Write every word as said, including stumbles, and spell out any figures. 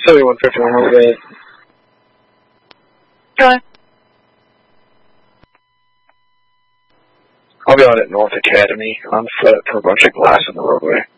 seventy-one fifty-one, I'll get it. Okay. I'll be out at North Academy on foot for a bunch of glass on the roadway.